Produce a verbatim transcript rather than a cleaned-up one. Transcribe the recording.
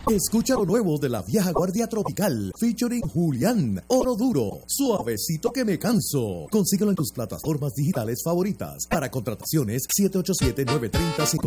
Escucha lo nuevo de la vieja guardia tropical, featuring Julián, Oro Duro, Suavecito que me canso. Consíguelo en tus plataformas digitales favoritas. Para contrataciones, siete ocho siete, nueve tres cero, cinco